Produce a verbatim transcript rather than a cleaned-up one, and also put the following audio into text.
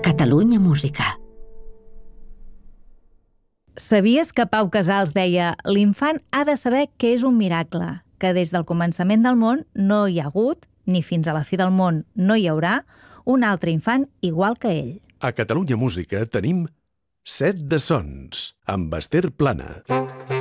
Catalunya Música. Sabies que Pau Casals deia «L'infant ha de saber què és un miracle, que des del començament del món no hi ha hagut, ni fins a la fi del món no hi haurà, un altre infant igual que ell». A Catalunya Música tenim Set de Sons, amb Ester Plana.